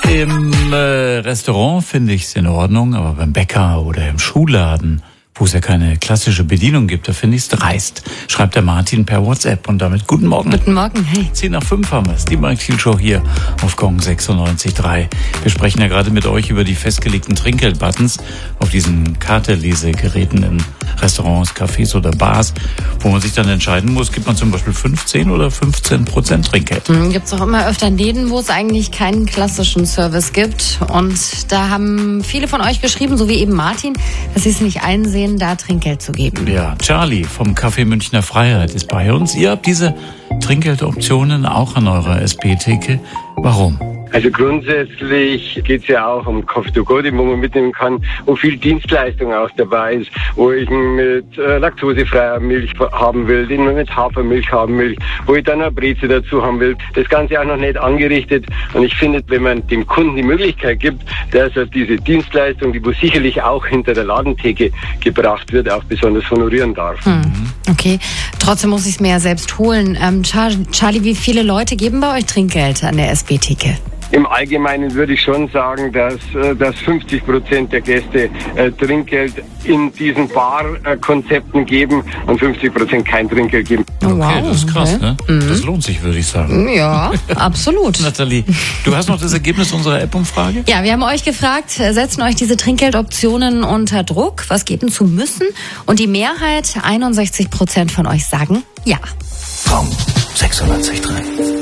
Im Restaurant finde ich es in Ordnung, aber beim Bäcker oder im Schuhladen, wo es ja keine klassische Bedienung gibt, da finde ich es dreist, schreibt der Martin per WhatsApp. Und damit guten Morgen. Guten Morgen, hey. 10:05 haben wir es, die Mike Thiel Show hier auf Gong 96.3. Wir sprechen ja gerade mit euch über die festgelegten Trinkgeldbuttons auf diesen Kartelesegeräten in Restaurants, Cafés oder Bars, wo man sich dann entscheiden muss, gibt man zum Beispiel 15 oder 15% Trinkgeld. Gibt es auch immer öfter Läden, wo es eigentlich keinen klassischen Service gibt. Und da haben viele von euch geschrieben, so wie eben Martin, dass sie es nicht einsehen, da Trinkgeld zu geben. Ja, Charlie vom Café Münchner Freiheit ist bei uns. Ihr habt diese Trinkgeldoptionen auch an eurer SP-Theke. Warum? Also grundsätzlich geht es ja auch um Coffee to go, den wo man mitnehmen kann, wo viel Dienstleistung auch dabei ist, wo ich mit laktosefreier Milch haben will, den mit Hafermilch haben will, wo ich dann eine Breze dazu haben will. Das Ganze auch noch nicht angerichtet. Und ich finde, wenn man dem Kunden die Möglichkeit gibt, dass er diese Dienstleistung, die wo sicherlich auch hinter der Ladentheke gebracht wird, auch besonders honorieren darf. Okay, trotzdem muss ich es mir ja selbst holen. Charlie, wie viele Leute geben bei euch Trinkgeld an der SP-Theke? Im Allgemeinen würde ich schon sagen, dass 50% der Gäste Trinkgeld in diesen Barkonzepten geben und 50% kein Trinkgeld geben. Oh, wow, Okay, das ist krass, okay. ne? Das lohnt sich, würde ich sagen. Ja, absolut. Nathalie, du hast noch das Ergebnis unserer App-Umfrage? Ja, wir haben euch gefragt, setzen euch diese Trinkgeldoptionen unter Druck, was geben zu müssen? Und die Mehrheit, 61% von euch sagen ja. Gong 96.3.